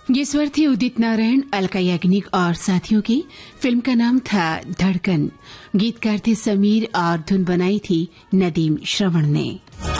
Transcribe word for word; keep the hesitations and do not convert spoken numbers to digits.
ये स्वर थे उदित नारायण, अलका याग्निक और साथियों की। फिल्म का नाम था धड़कन। गीतकार थे समीर और धुन बनाई थी नदीम श्रवण ने।